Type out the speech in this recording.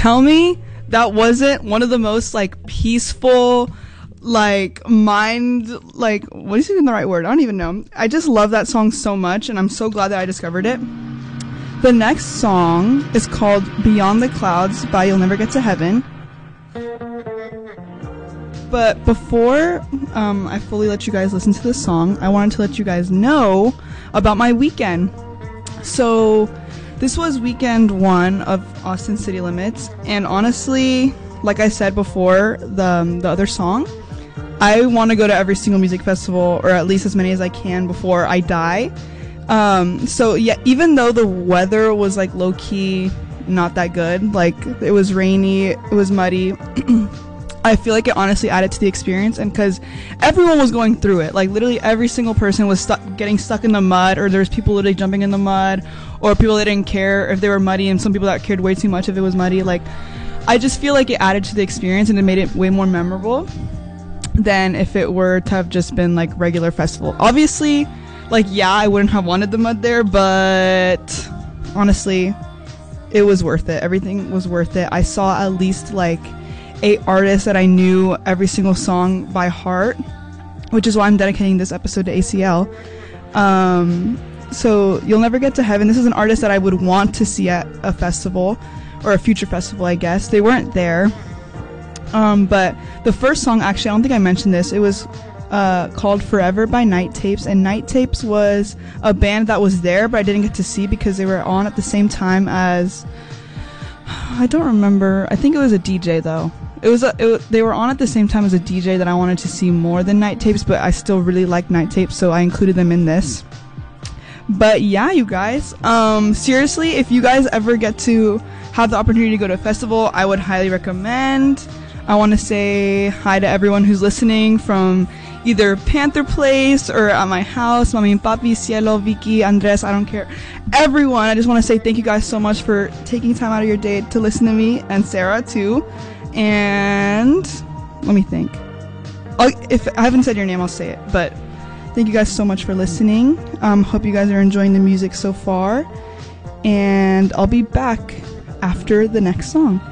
tell me that wasn't one of the most like peaceful, like mind, like what is even the right word? I don't even know. I just love that song so much, and I'm so glad that I discovered it. The next song is called Beyond the Clouds by You'll Never Get to Heaven. But before I fully let you guys listen to this song, I wanted to let you guys know about my weekend. So this was weekend 1 of Austin City Limits, and honestly, like I said before, the other song, I want to go to every single music festival, or at least as many as I can before I die. So yeah, even though the weather was like low-key not that good, like it was rainy, it was muddy, I feel like it honestly added to the experience, and because everyone was going through it, like literally every single person was getting stuck in the mud, or there's people literally jumping in the mud, or people that didn't care if they were muddy, and some people that cared way too much if it was muddy. Like, I just feel like it added to the experience, and it made it way more memorable than if it were to have just been like regular festival. Obviously, like, yeah, I wouldn't have wanted the mud there, but honestly, it was worth it. Everything was worth it. I saw at least like 8 artists that I knew every single song by heart, which is why I'm dedicating this episode to ACL. So You'll Never Get to Heaven, this is an artist that I would want to see at a festival, or a future festival, I guess. They weren't there. But the first song, actually, I don't think I mentioned this, it was called Forever by Night Tapes, and Night Tapes was a band that was there, but I didn't get to see because they were on at the same time as, I don't remember, I think it was a DJ though. They were on at the same time as a DJ that I wanted to see more than Night Tapes, but I still really like Night Tapes, so I included them in this. But yeah, you guys, seriously, if you guys ever get to have the opportunity to go to a festival, I would highly recommend. I want to say hi to everyone who's listening from either Panther Place or at my house, Mami and Papi, Cielo, Vicky, Andres, I don't care. Everyone, I just want to say thank you guys so much for taking time out of your day to listen to me, and Sarah too. And let me think. If I haven't said your name, I'll say it. But thank you guys so much for listening. Hope you guys are enjoying the music so far. And I'll be back after the next song.